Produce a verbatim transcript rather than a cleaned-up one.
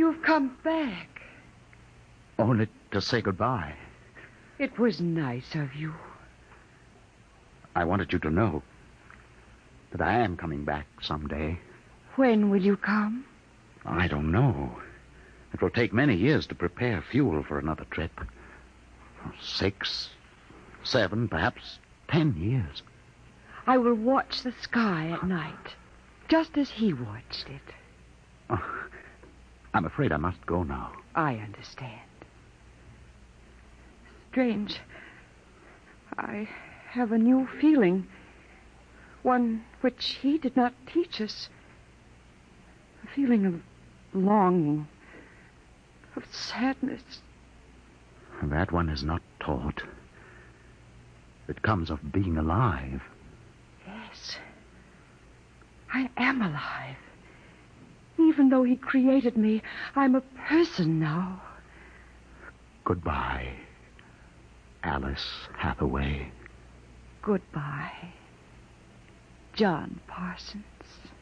You've come back. Only to say goodbye. It was nice of you. I wanted you to know that I am coming back someday. When will you come? I don't know. It will take many years to prepare fuel for another trip. Six, seven, perhaps ten years. I will watch the sky at night, just as he watched it. Oh, I'm afraid I must go now. I understand. Strange. I have a new feeling. One which he did not teach us. A feeling of longing, of sadness. That one is not taught. It comes of being alive. Yes. I am alive. Even though he created me, I'm a person now. Goodbye, Alice Hathaway. Goodbye, John Parsons.